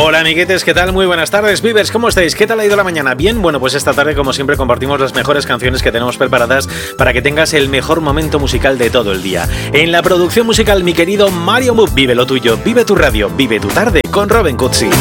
Hola amiguetes, ¿qué tal? Muy buenas tardes, Vivers, ¿cómo estáis? ¿Qué tal ha ido la mañana? Bien, bueno, pues esta tarde como siempre compartimos las mejores canciones que tenemos preparadas para que tengas el mejor momento musical de todo el día. En la producción musical, mi querido Mario Move, vive lo tuyo, vive tu radio, vive tu tarde con Robin Cutsi.